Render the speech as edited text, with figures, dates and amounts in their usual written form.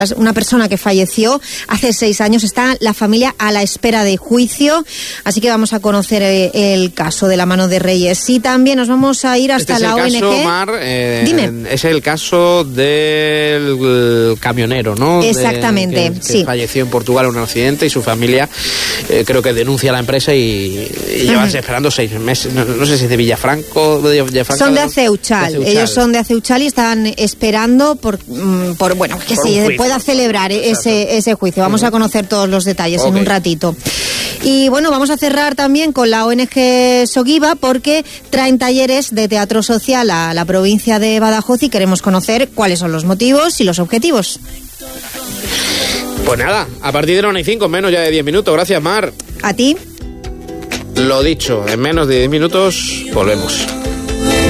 Una persona que falleció hace 6 años. Está la familia a la espera de juicio, así que vamos a conocer el caso de la mano de Reyes. Y también nos vamos a ir hasta la ONG. Caso, Mar, Dime. Es el caso del camionero, ¿no? Exactamente, que sí. falleció en Portugal en un accidente y su familia creo que denuncia a la empresa y llevan esperando 6 meses. No sé si es de Villafranco. Son de Aceuchal. Ellos son de Aceuchal y están esperando por bueno, que se pueda celebrar ese juicio. Vamos a conocer todos los detalles en un ratito. Y bueno, vamos a cerrar también con la ONG Soguiba, porque traen talleres de teatro social a la provincia de Badajoz y queremos conocer cuáles son los motivos y los objetivos. Pues nada, a partir de las 1:05, menos ya de 10 minutos. Gracias, Mar. A ti. Lo dicho, en menos de 10 minutos volvemos.